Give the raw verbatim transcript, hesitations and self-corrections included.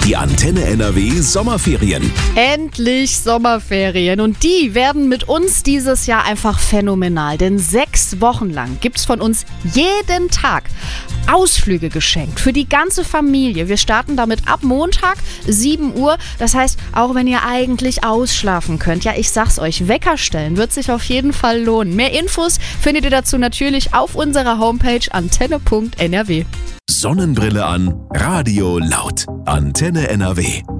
Die Antenne N R W Sommerferien. Endlich Sommerferien und die werden mit uns dieses Jahr einfach phänomenal, denn sechs Wochen lang gibt's von uns jeden Tag Ausflüge geschenkt für die ganze Familie. Wir starten damit ab Montag sieben Uhr, das heißt, auch wenn ihr eigentlich ausschlafen könnt, ja, ich sag's euch, Wecker stellen wird sich auf jeden Fall lohnen. Mehr Infos findet ihr dazu natürlich auf unserer Homepage antenne punkt n r w. Sonnenbrille an, Radio laut. Antenne N R W.